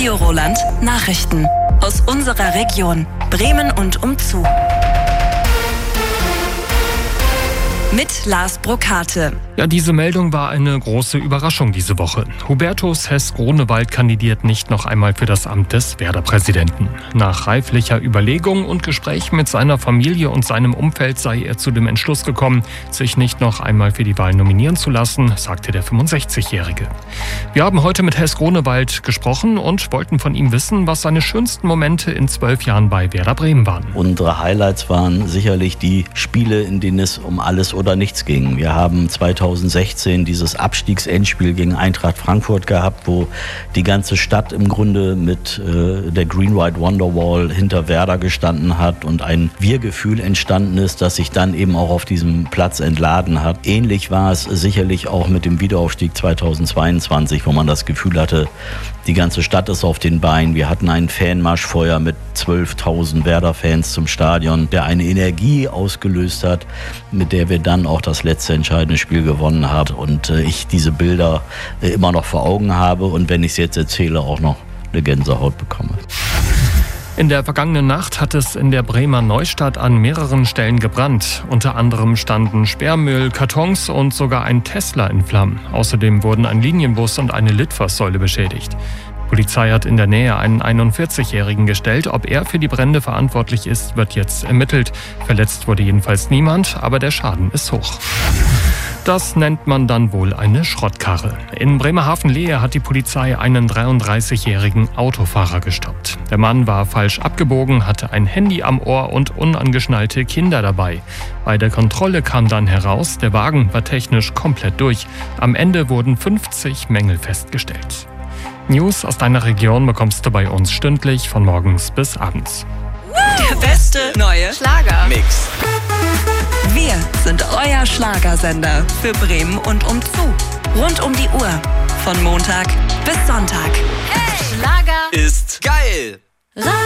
Radio Roland Nachrichten aus unserer Region Bremen und umzu. Mit Lars Brokate. Ja, diese Meldung war eine große Überraschung diese Woche. Hubertus Heß-Grunewald kandidiert nicht noch einmal für das Amt des Werder-Präsidenten. Nach reiflicher Überlegung und Gespräch mit seiner Familie und seinem Umfeld sei er zu dem Entschluss gekommen, sich nicht noch einmal für die Wahl nominieren zu lassen, sagte der 65-Jährige. Wir haben heute mit Heß-Grunewald gesprochen und wollten von ihm wissen, was seine schönsten Momente in 12 Jahren bei Werder Bremen waren. Unsere Highlights waren sicherlich die Spiele, in denen es um alles oder nichts ging. Wir haben 2016 dieses Abstiegsendspiel gegen Eintracht Frankfurt gehabt, wo die ganze Stadt im Grunde mit der Green-White Wonderwall hinter Werder gestanden hat und ein Wir-Gefühl entstanden ist, das sich dann eben auch auf diesem Platz entladen hat. Ähnlich war es sicherlich auch mit dem Wiederaufstieg 2022, wo man das Gefühl hatte, die ganze Stadt ist auf den Beinen. Wir hatten einen Fanmarschfeuer mit 12.000 Werder-Fans zum Stadion, der eine Energie ausgelöst hat, mit der wir dann auch das letzte entscheidende Spiel gewonnen haben. Und ich diese Bilder immer noch vor Augen habe und wenn ich es jetzt erzähle, auch noch eine Gänsehaut bekomme. In der vergangenen Nacht hat es in der Bremer Neustadt an mehreren Stellen gebrannt. Unter anderem standen Sperrmüll, Kartons und sogar ein Tesla in Flammen. Außerdem wurden ein Linienbus und eine Litfaßsäule beschädigt. Die Polizei hat in der Nähe einen 41-Jährigen gestellt. Ob er für die Brände verantwortlich ist, wird jetzt ermittelt. Verletzt wurde jedenfalls niemand, aber der Schaden ist hoch. Das nennt man dann wohl eine Schrottkarre. In Bremerhaven-Lehe hat die Polizei einen 33-jährigen Autofahrer gestoppt. Der Mann war falsch abgebogen, hatte ein Handy am Ohr und unangeschnallte Kinder dabei. Bei der Kontrolle kam dann heraus, der Wagen war technisch komplett durch. Am Ende wurden 50 Mängel festgestellt. News aus deiner Region bekommst du bei uns stündlich von morgens bis abends. Der beste neue Schlagermix. Wir sind euer Schlagersender für Bremen und umzu. Rund um die Uhr. Von Montag bis Sonntag. Hey, Schlager ist geil.